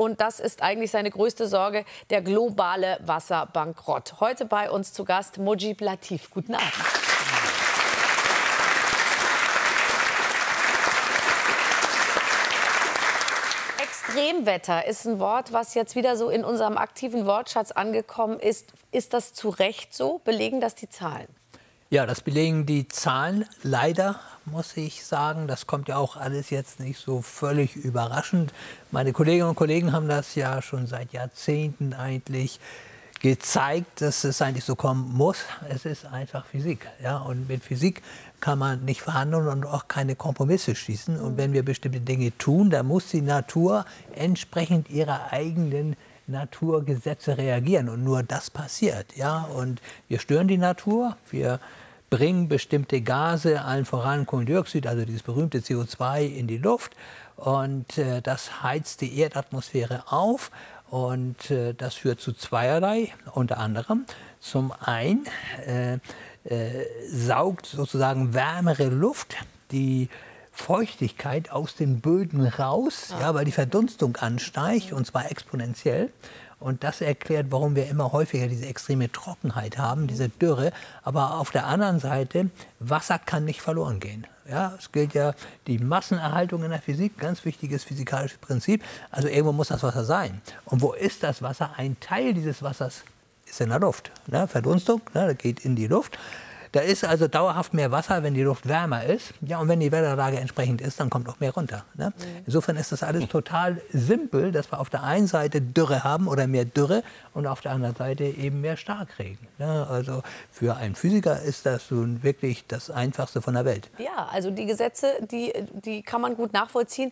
Und das ist eigentlich seine größte Sorge, der globale Wasserbankrott. Heute bei uns zu Gast Mojib Latif. Guten Abend. Extremwetter ist ein Wort, was jetzt wieder so in unserem aktiven Wortschatz angekommen ist. Ist das zu Recht so? Belegen das die Zahlen? Ja, das belegen die Zahlen. Leider, muss ich sagen, das kommt ja auch alles jetzt nicht so völlig überraschend. Meine Kolleginnen und Kollegen haben das ja schon seit Jahrzehnten eigentlich gezeigt, dass es eigentlich so kommen muss. Es ist einfach Physik. Ja? Und mit Physik kann man nicht verhandeln und auch keine Kompromisse schließen. Und wenn wir bestimmte Dinge tun, dann muss die Natur entsprechend ihrer eigenen Naturgesetze reagieren. Und nur das passiert. Ja? Und wir stören die Natur, wir bringen bestimmte Gase, allen voran Kohlendioxid, also dieses berühmte CO2, in die Luft. Und das heizt die Erdatmosphäre auf. Und das führt zu zweierlei, unter anderem. Zum einen saugt sozusagen wärmere Luft die Feuchtigkeit aus den Böden raus, ja, weil die Verdunstung ansteigt, und zwar exponentiell. Und das erklärt, warum wir immer häufiger diese extreme Trockenheit haben, diese Dürre. Aber auf der anderen Seite, Wasser kann nicht verloren gehen. Ja, es gilt ja die Massenerhaltung in der Physik, ganz wichtiges physikalisches Prinzip. Also irgendwo muss das Wasser sein. Und wo ist das Wasser? Ein Teil dieses Wassers ist in der Luft. Ne? Verdunstung, ne? Das geht in die Luft. Da ist also dauerhaft mehr Wasser, wenn die Luft wärmer ist. Ja, und wenn die Wetterlage entsprechend ist, dann kommt auch mehr runter. Ne? Insofern ist das alles total simpel, dass wir auf der einen Seite Dürre haben oder mehr Dürre und auf der anderen Seite eben mehr Starkregen. Ne? Also für einen Physiker ist das nun wirklich das Einfachste von der Welt. Ja, also die Gesetze, die kann man gut nachvollziehen.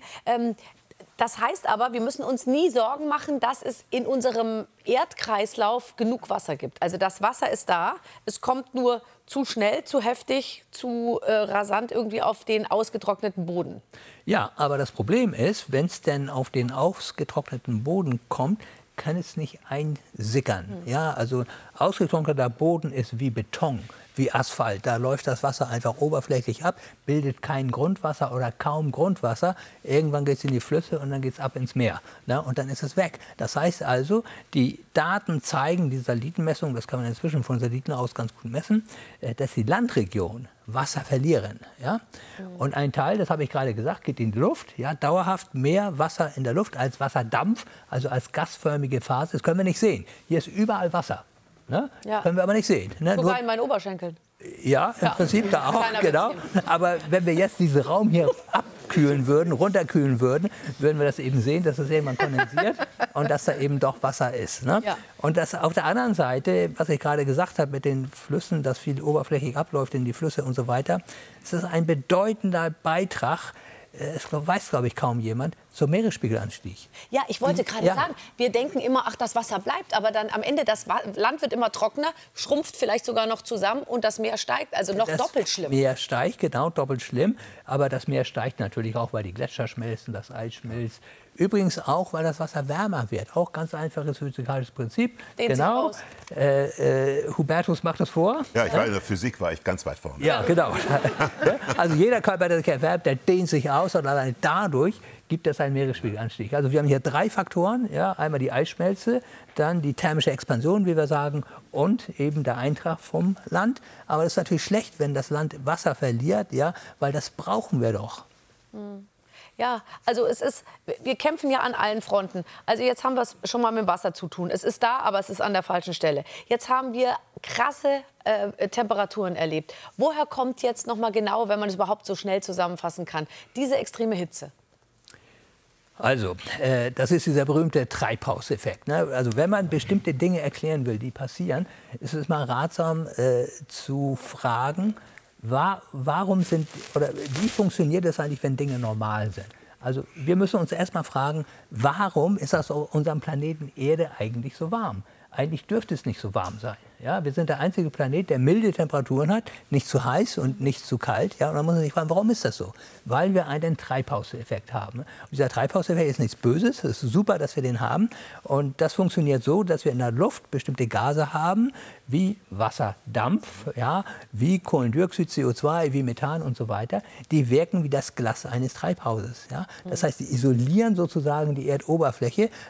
Das heißt aber, wir müssen uns nie Sorgen machen, dass es in unserem Erdkreislauf genug Wasser gibt. Also das Wasser ist da, es kommt nur zu schnell, zu heftig, zu rasant irgendwie auf den ausgetrockneten Boden. Ja, aber das Problem ist, wenn es denn auf den ausgetrockneten Boden kommt, kann es nicht einsickern. Ja, also ausgetrockneter Boden ist wie Beton, wie Asphalt. Da läuft das Wasser einfach oberflächlich ab, bildet kein Grundwasser oder kaum Grundwasser. Irgendwann geht es in die Flüsse und dann geht es ab ins Meer. Ne? Und dann ist es weg. Das heißt also, die Daten zeigen, die Satellitenmessung, das kann man inzwischen von Satelliten aus ganz gut messen, dass die Landregionen Wasser verlieren. Ja? Und ein Teil, das habe ich gerade gesagt, geht in die Luft. Ja? Dauerhaft mehr Wasser in der Luft als Wasserdampf, also als gasförmige Phase. Das können wir nicht sehen. Hier ist überall Wasser. Ne? Ja. Können wir aber nicht sehen. Ne? Sogar in meinen Oberschenkeln. Ja, im Prinzip da auch, genau. Aber wenn wir jetzt diesen Raum hier abkühlen würden, runterkühlen würden, würden wir das eben sehen, dass es irgendwann kondensiert und dass da eben doch Wasser ist. Ne? Ja. Und das auf der anderen Seite, was ich gerade gesagt habe mit den Flüssen, dass viel oberflächlich abläuft in die Flüsse und so weiter, ist das ein bedeutender Beitrag, es weiß, glaube ich, kaum jemand, zum Meeresspiegelanstieg. Ja, ich wollte gerade sagen, wir denken immer, ach, das Wasser bleibt, aber dann am Ende, das Land wird immer trockener, schrumpft vielleicht sogar noch zusammen und das Meer steigt, also noch doppelt schlimm. Das Meer steigt, genau, doppelt schlimm, aber das Meer steigt natürlich auch, weil die Gletscher schmelzen, das Eis schmilzt. Übrigens auch, weil das Wasser wärmer wird. Auch ganz einfaches physikalisches Prinzip. Genau. Hubertus macht das vor. Ja, ich war in der Physik, war ich ganz weit vorne. Ja, genau. Also jeder Körper, der sich erwärmt, der dehnt sich aus und allein dadurch gibt es einen Meeresspiegelanstieg. Also wir haben hier 3 Faktoren. Ja, einmal die Eisschmelze, dann die thermische Expansion, wie wir sagen, und eben der Eintrag vom Land. Aber das ist natürlich schlecht, wenn das Land Wasser verliert, ja, weil das brauchen wir doch. Ja, also wir kämpfen ja an allen Fronten. Also jetzt haben wir es schon mal mit dem Wasser zu tun. Es ist da, aber es ist an der falschen Stelle. Jetzt haben wir krasse Temperaturen erlebt. Woher kommt jetzt noch mal genau, wenn man es überhaupt so schnell zusammenfassen kann, diese extreme Hitze? Also, das ist dieser berühmte Treibhauseffekt. Ne? Also wenn man bestimmte Dinge erklären will, die passieren, ist es mal ratsam zu fragen, wie funktioniert es eigentlich, wenn Dinge normal sind? Also wir müssen uns erstmal fragen, warum ist das auf unserem Planeten Erde eigentlich so warm? Eigentlich dürfte es nicht so warm sein. Ja, wir sind der einzige Planet, der milde Temperaturen hat, nicht zu heiß und nicht zu kalt. Ja, und dann muss man sich fragen, warum ist das so? Weil wir einen Treibhauseffekt haben. Und dieser Treibhauseffekt ist nichts Böses, es ist super, dass wir den haben. Und das funktioniert so, dass wir in der Luft bestimmte Gase haben, wie Wasserdampf, ja, wie Kohlendioxid, CO2, wie Methan und so weiter. Die wirken wie das Glas eines Treibhauses. Ja? Das heißt, die isolieren sozusagen die Erdoberfläche.